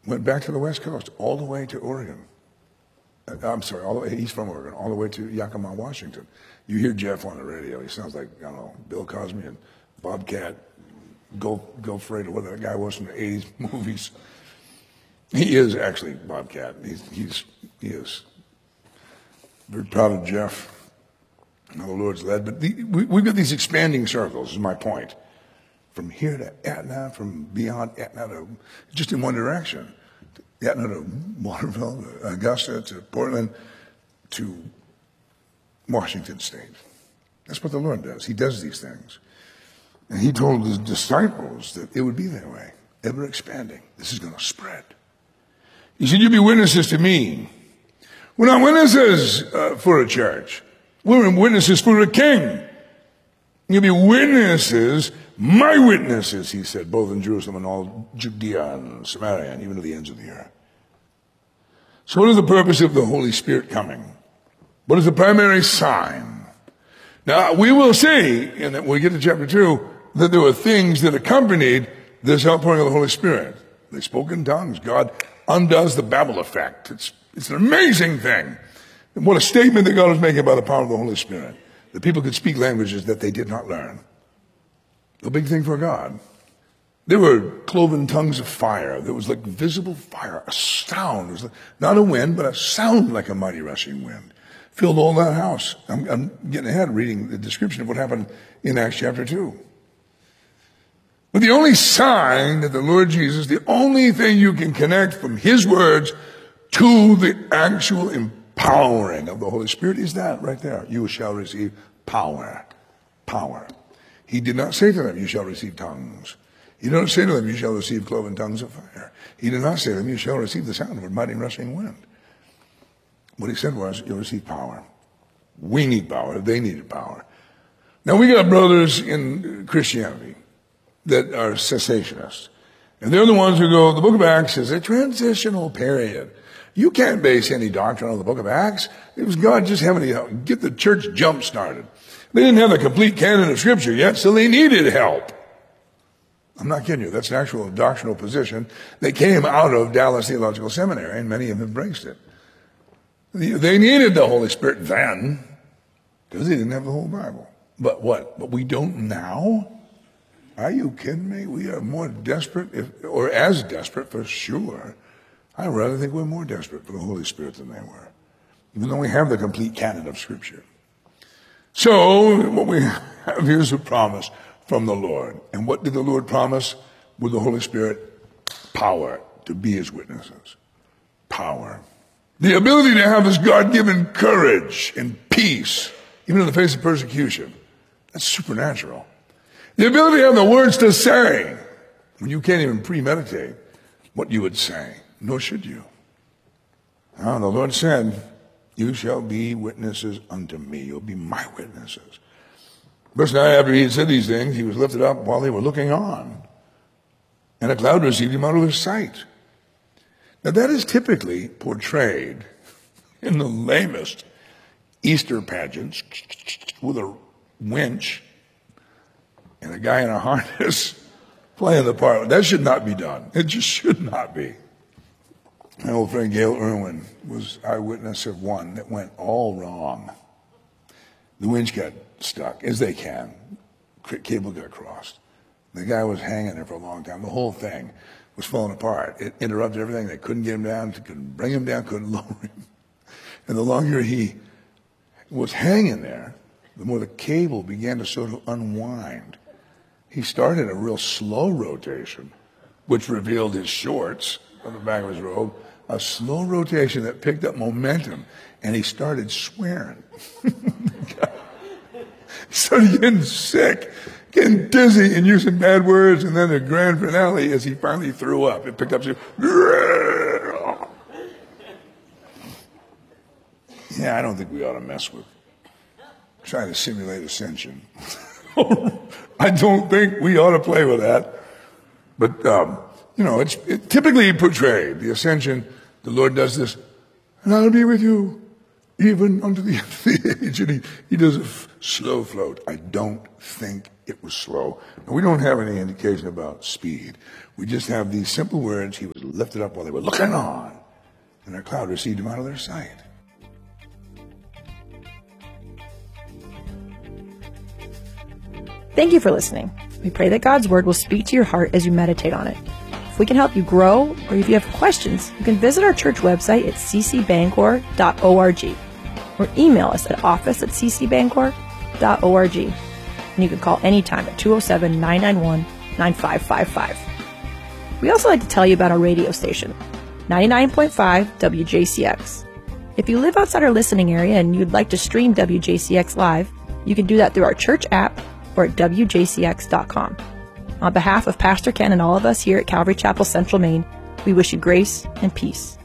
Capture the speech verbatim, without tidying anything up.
went back to the West Coast, all the way to Oregon. I'm sorry, all the way, he's from Oregon, all the way to Yakima, Washington. You hear Jeff on the radio. He sounds like, I don't know, Bill Cosby and Bobcat, Gulf, Gulf Freight, or whatever that guy was from the eighties movies. He is actually Bobcat. He's, he's, he is. Very proud of Jeff and how the Lord's led. But the, we, we've got these expanding circles, is my point. From here to Etna, from beyond Etna to, just in one direction. Etna to Waterville, to Augusta, to Portland, to Washington State. That's what the Lord does. He does these things. And he told his disciples that it would be that way, ever expanding. This is going to spread. He said, you'll be witnesses to me. We're not witnesses uh, for a church. We're witnesses for a king. You'll be witnesses, my witnesses, he said, both in Jerusalem and all Judea and Samaria and even to the ends of the earth. So what is the purpose of the Holy Spirit coming? What is the primary sign? Now, we will see, and when we get to chapter two, that there were things that accompanied this outpouring of the Holy Spirit. They spoke in tongues. God undoes the Babel effect. It's, it's an amazing thing. And what a statement that God was making about the power of the Holy Spirit. That people could speak languages that they did not learn. A big thing for God. There were cloven tongues of fire. There was like visible fire, a sound. It was like, not a wind, but a sound like a mighty rushing wind. Filled all that house. I'm, I'm getting ahead reading the description of what happened in Acts chapter two. But the only sign that the Lord Jesus, the only thing you can connect from his words to the actual empowering of the Holy Spirit is that right there. You shall receive power. Power. He did not say to them, you shall receive tongues. He did not say to them, you shall receive cloven tongues of fire. He did not say to them, you shall receive the sound of a mighty rushing wind. What he said was, you'll receive power. We need power. They needed power. Now, we got brothers in Christianity that are cessationists. And they're the ones who go, the book of Acts is a transitional period. You can't base any doctrine on the book of Acts. It was God just having to get the church jump started. They didn't have a complete canon of Scripture yet, so they needed help. I'm not kidding you. That's an actual doctrinal position that came out of Dallas Theological Seminary, and many have embraced it. They needed the Holy Spirit then, because they didn't have the whole Bible. But what? But we don't now? Are you kidding me? We are more desperate, if, or as desperate for sure. I rather think we're more desperate for the Holy Spirit than they were, even though we have the complete canon of Scripture. So what we have here is a promise from the Lord. And what did the Lord promise with the Holy Spirit? Power to be his witnesses. Power. The ability to have this God-given courage and peace, even in the face of persecution. That's supernatural. The ability to have the words to say when you can't even premeditate what you would say, nor should you. Now, the Lord said, you shall be witnesses unto me. You'll be my witnesses. Verse nine, after he had said these things, he was lifted up while they were looking on. And a cloud received him out of their sight. Now that is typically portrayed in the lamest Easter pageants with a winch and a guy in a harness playing the part. That should not be done. It just should not be. My old friend Gail Irwin was eyewitness of one that went all wrong. The winch got stuck, as they can. Cable got crossed. The guy was hanging there for a long time. The whole thing was falling apart. It interrupted everything. They couldn't get him down, couldn't bring him down, couldn't lower him. And the longer he was hanging there, the more the cable began to sort of unwind. He started a real slow rotation, which revealed his shorts on the back of his robe, a slow rotation that picked up momentum, and he started swearing. He started getting sick, getting dizzy and using bad words, and then the grand finale as he finally threw up. It picked up, yeah, I don't think we ought to mess with trying to simulate ascension. I don't think we ought to play with that. But, um, you know, it's it typically portrayed, the ascension, the Lord does this, and I'll be with you even unto the end of the age. And he, he does a f- slow float. I don't think it was slow. And we don't have any indication about speed. We just have these simple words. He was lifted up while they were looking on, and a cloud received him out of their sight. Thank you for listening. We pray that God's Word will speak to your heart as you meditate on it. If we can help you grow, or if you have questions, you can visit our church website at c c bangor dot org or email us at office at c c bangor dot org. And you can call anytime at two oh seven, nine nine one, nine five five five. We also like to tell you about our radio station, ninety-nine point five W J C X. If you live outside our listening area and you'd like to stream W J C X live, you can do that through our church app or at w j c x dot com. On behalf of Pastor Ken and all of us here at Calvary Chapel Central Maine, we wish you grace and peace.